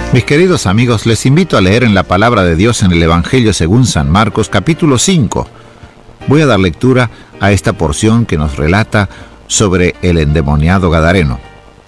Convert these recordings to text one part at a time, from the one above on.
Mis queridos amigos, les invito a leer en la palabra de Dios en el Evangelio según San Marcos, capítulo 5. Voy a dar lectura a esta porción que nos relata sobre el endemoniado gadareno.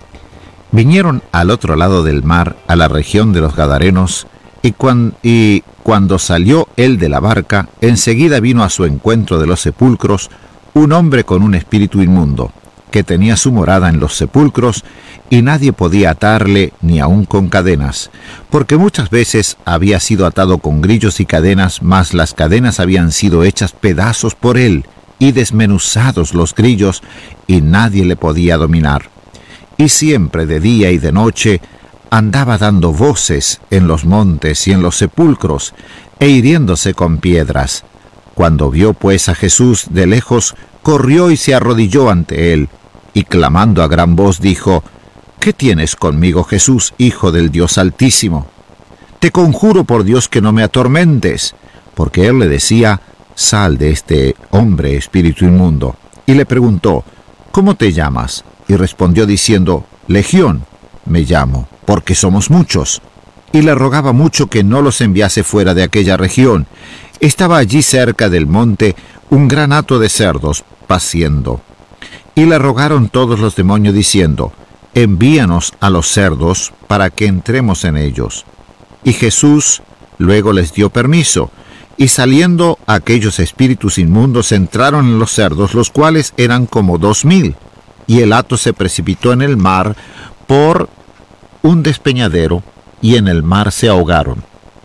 Vinieron al otro lado del mar, a la región de los Gadarenos, y cuando salió él de la barca, enseguida vino a su encuentro de los sepulcros un hombre con un espíritu inmundo, que tenía su morada en los sepulcros, y nadie podía atarle ni aun con cadenas, porque muchas veces había sido atado con grillos y cadenas, mas las cadenas habían sido hechas pedazos por él, y desmenuzados los grillos, y nadie le podía dominar. Y siempre de día y de noche andaba dando voces en los montes y en los sepulcros, e hiriéndose con piedras. Cuando vio pues a Jesús de lejos, corrió y se arrodilló ante él, y clamando a gran voz dijo: ¿Qué tienes conmigo, Jesús, Hijo del Dios Altísimo? Te conjuro por Dios que no me atormentes. Porque él le decía: sal de este hombre, espíritu inmundo. Y le preguntó: ¿cómo te llamas? Y respondió diciendo: Legión me llamo, porque somos muchos. Y le rogaba mucho que no los enviase fuera de aquella región. Estaba allí cerca del monte un gran hato de cerdos paciendo. Y le rogaron todos los demonios diciendo: envíanos a los cerdos para que entremos en ellos. Y Jesús luego les dio permiso, y saliendo aquellos espíritus inmundos entraron en los cerdos, los cuales eran como 2000, y el hato se precipitó en el mar por un despeñadero, y en el mar se ahogaron.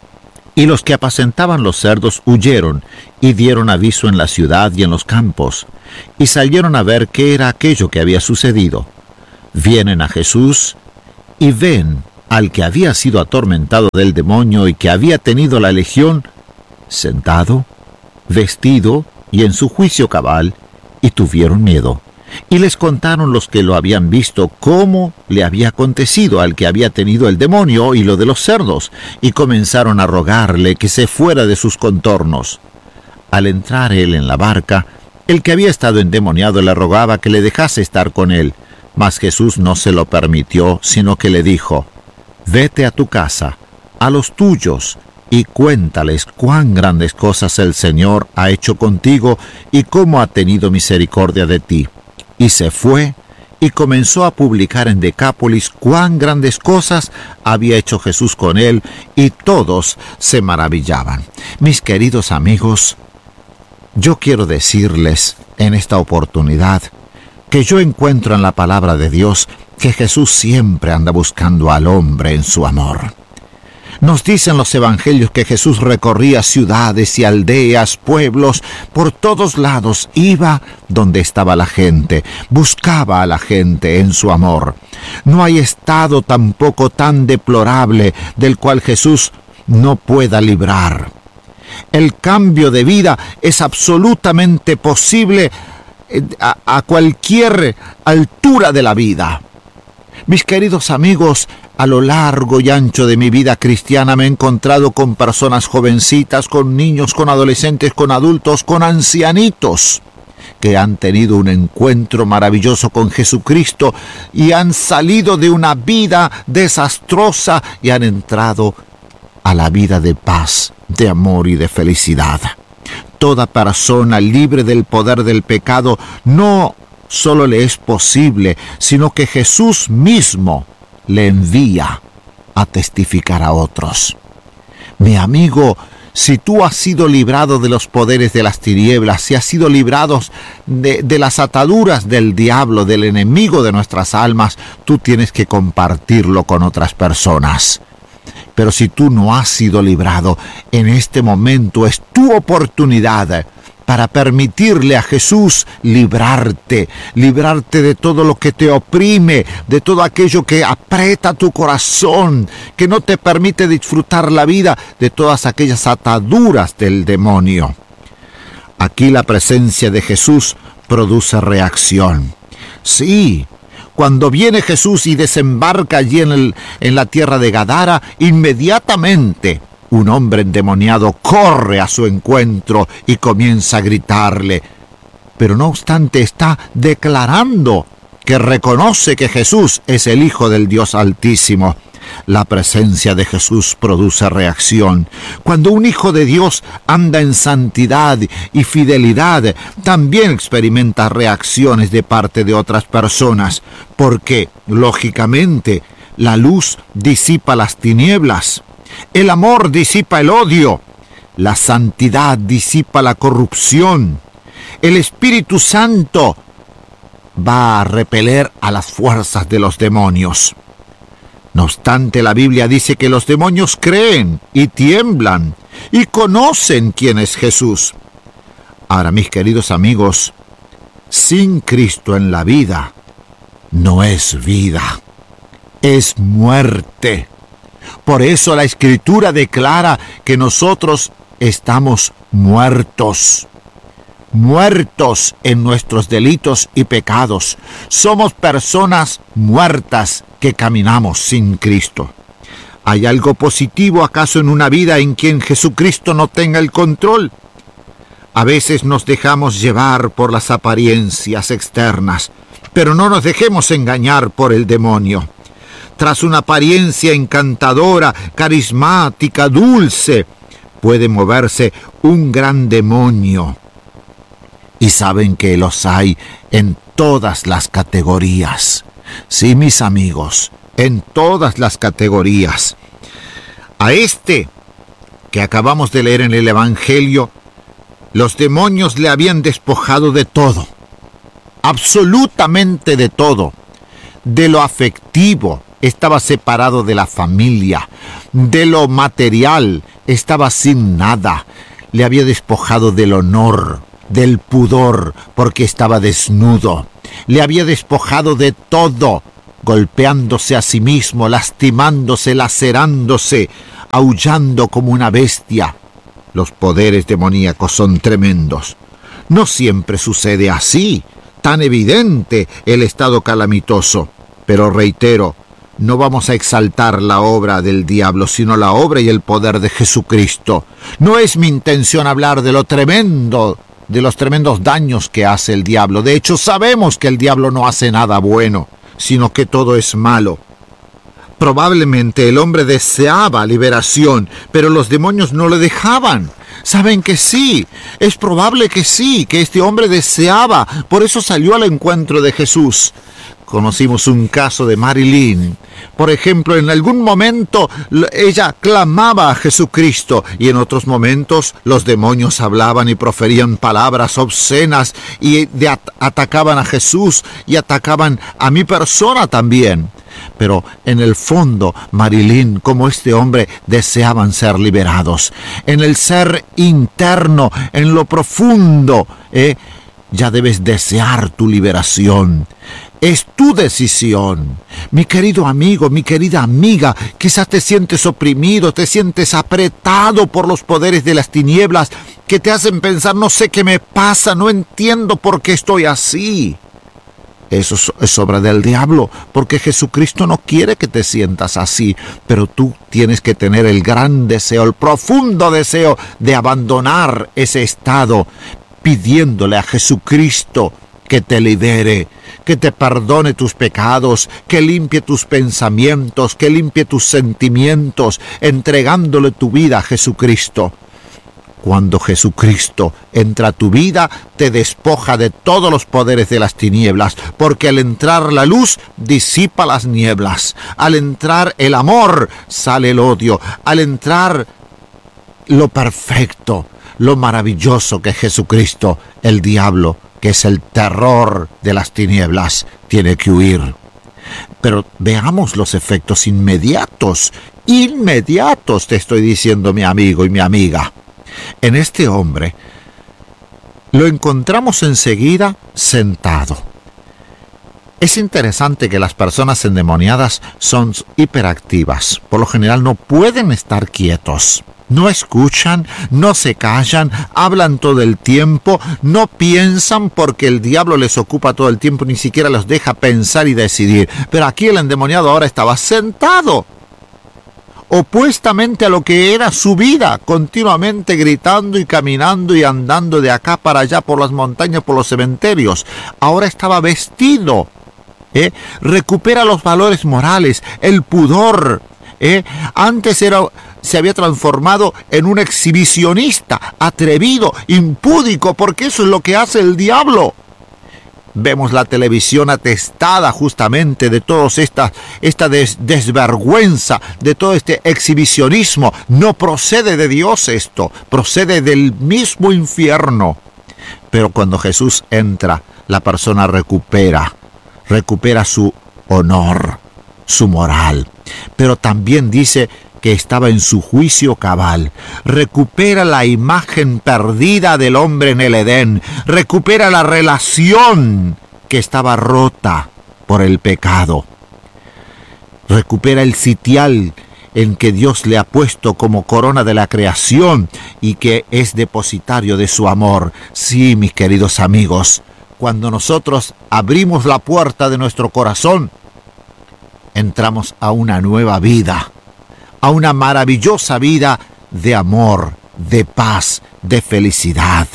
Y los que apacentaban los cerdos huyeron, y dieron aviso en la ciudad y en los campos, y salieron a ver qué era aquello que había sucedido. Vienen a Jesús, y ven al que había sido atormentado del demonio y que había tenido la legión, sentado, vestido y en su juicio cabal, y tuvieron miedo. Y les contaron los que lo habían visto cómo le había acontecido al que había tenido el demonio y lo de los cerdos, y comenzaron a rogarle que se fuera de sus contornos. Al entrar él en la barca, el que había estado endemoniado le rogaba que le dejase estar con él, mas Jesús no se lo permitió, sino que le dijo: vete a tu casa, a los tuyos, y cuéntales cuán grandes cosas el Señor ha hecho contigo y cómo ha tenido misericordia de ti. Y se fue y comenzó a publicar en Decápolis cuán grandes cosas había hecho Jesús con él, y todos se maravillaban. Mis queridos amigos, yo quiero decirles en esta oportunidad que yo encuentro en la palabra de Dios que Jesús siempre anda buscando al hombre en su amor. Nos dicen los evangelios que Jesús recorría ciudades y aldeas, pueblos, por todos lados, iba donde estaba la gente, buscaba a la gente en su amor. No hay estado tampoco tan deplorable del cual Jesús no pueda librar. El cambio de vida es absolutamente posible a cualquier altura de la vida. Mis queridos amigos, a lo largo y ancho de mi vida cristiana me he encontrado con personas jovencitas, con niños, con adolescentes, con adultos, con ancianitos, que han tenido un encuentro maravilloso con Jesucristo y han salido de una vida desastrosa y han entrado a la vida de paz, de amor y de felicidad. Toda persona libre del poder del pecado no solo le es posible, sino que Jesús mismo le envía a testificar a otros. Mi amigo, si tú has sido librado de los poderes de las tinieblas, si has sido librado de las ataduras del diablo, del enemigo de nuestras almas, tú tienes que compartirlo con otras personas. Pero si tú no has sido librado, en este momento es tu oportunidad para permitirle a Jesús librarte de todo lo que te oprime, de todo aquello que aprieta tu corazón, que no te permite disfrutar la vida, de todas aquellas ataduras del demonio. Aquí la presencia de Jesús produce reacción. Sí, cuando viene Jesús y desembarca allí en la tierra de Gadara, inmediatamente un hombre endemoniado corre a su encuentro y comienza a gritarle. Pero no obstante está declarando que reconoce que Jesús es el Hijo del Dios Altísimo. La presencia de Jesús produce reacción. Cuando un hijo de Dios anda en santidad y fidelidad, también experimenta reacciones de parte de otras personas, porque, lógicamente, la luz disipa las tinieblas, el amor disipa el odio, la santidad disipa la corrupción, el Espíritu Santo va a repeler a las fuerzas de los demonios. No obstante, la Biblia dice que los demonios creen y tiemblan y conocen quién es Jesús. Ahora, mis queridos amigos, sin Cristo en la vida no es vida, es muerte. Por eso la Escritura declara que nosotros estamos muertos en nuestros delitos y pecados. Somos personas muertas que caminamos sin Cristo. ¿Hay algo positivo acaso en una vida en quien Jesucristo no tenga el control? A veces nos dejamos llevar por las apariencias externas, pero no nos dejemos engañar por el demonio. Tras una apariencia encantadora, carismática, dulce, puede moverse un gran demonio. Y saben que los hay en todas las categorías. Sí, mis amigos, en todas las categorías. A este que acabamos de leer en el Evangelio, los demonios le habían despojado de todo, absolutamente de todo. De lo afectivo, estaba separado de la familia. De lo material, estaba sin nada. Le había despojado del honor, del pudor, porque estaba desnudo. Le había despojado de todo, golpeándose a sí mismo, lastimándose, lacerándose, aullando como una bestia. Los poderes demoníacos son tremendos. No siempre sucede así, tan evidente el estado calamitoso. Pero reitero, no vamos a exaltar la obra del diablo, sino la obra y el poder de Jesucristo. No es mi intención hablar de lo tremendo, de los tremendos daños que hace el diablo. De hecho, sabemos que el diablo no hace nada bueno, sino que todo es malo. Probablemente el hombre deseaba liberación, pero los demonios no le dejaban. Saben que sí, es probable que sí, que este hombre deseaba, por eso salió al encuentro de Jesús. Conocimos un caso de Marilyn. Por ejemplo, en algún momento ella clamaba a Jesucristo y en otros momentos los demonios hablaban y proferían palabras obscenas y atacaban a Jesús y atacaban a mi persona también. Pero en el fondo, Marilyn, como este hombre, deseaban ser liberados. En el ser interno, en lo profundo, ya debes desear tu liberación. Es tu decisión. Mi querido amigo, mi querida amiga, quizás te sientes oprimido, te sientes apretado por los poderes de las tinieblas que te hacen pensar, no sé qué me pasa, no entiendo por qué estoy así. Eso es obra del diablo, porque Jesucristo no quiere que te sientas así, pero tú tienes que tener el gran deseo, el profundo deseo de abandonar ese estado, pidiéndole a Jesucristo que te libere, que te perdone tus pecados, que limpie tus pensamientos, que limpie tus sentimientos, entregándole tu vida a Jesucristo. Cuando Jesucristo entra a tu vida, te despoja de todos los poderes de las tinieblas, porque al entrar la luz, disipa las nieblas. Al entrar el amor, sale el odio. Al entrar lo perfecto, lo maravilloso que es Jesucristo, el diablo, que es el terror de las tinieblas, tiene que huir. Pero veamos los efectos inmediatos. Inmediatos, te estoy diciendo, mi amigo y mi amiga. En este hombre lo encontramos enseguida sentado. Es interesante que las personas endemoniadas son hiperactivas. Por lo general no pueden estar quietos. No escuchan, no se callan, hablan todo el tiempo, no piensan porque el diablo les ocupa todo el tiempo, ni siquiera los deja pensar y decidir. Pero aquí el endemoniado ahora estaba sentado, opuestamente a lo que era su vida, continuamente gritando y caminando y andando de acá para allá por las montañas, por los cementerios. Ahora estaba vestido. Recupera los valores morales, el pudor, Antes se había transformado en un exhibicionista, atrevido, impúdico, porque eso es lo que hace el diablo. Vemos la televisión atestada justamente de toda esta desvergüenza, de todo este exhibicionismo. No procede de Dios esto, procede del mismo infierno. Pero cuando Jesús entra, la persona recupera su honor, su moral. Pero también dice que estaba en su juicio cabal. Recupera la imagen perdida del hombre en el Edén. Recupera la relación que estaba rota por el pecado. Recupera el sitial en que Dios le ha puesto como corona de la creación y que es depositario de su amor. Sí, mis queridos amigos, cuando nosotros abrimos la puerta de nuestro corazón, entramos a una nueva vida, a una maravillosa vida de amor, de paz, de felicidad.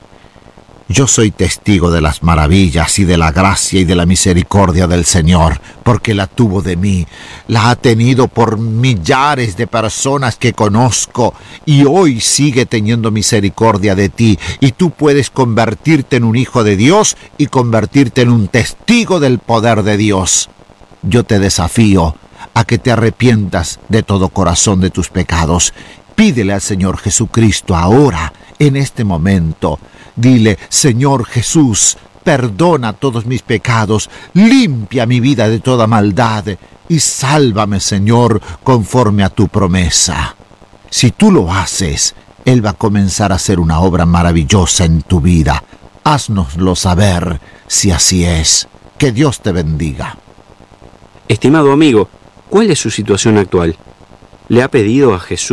Yo soy testigo de las maravillas y de la gracia y de la misericordia del Señor, porque la tuvo de mí, la ha tenido por millares de personas que conozco y hoy sigue teniendo misericordia de ti. Y tú puedes convertirte en un hijo de Dios y convertirte en un testigo del poder de Dios. Yo te desafío a que te arrepientas de todo corazón de tus pecados. Pídele al Señor Jesucristo ahora, en este momento. Dile: Señor Jesús, perdona todos mis pecados, limpia mi vida de toda maldad y sálvame, Señor, conforme a tu promesa. Si tú lo haces, Él va a comenzar a hacer una obra maravillosa en tu vida. Haznoslo saber si así es. Que Dios te bendiga. Estimado amigo, ¿cuál es su situación actual? ¿Le ha pedido a Jesús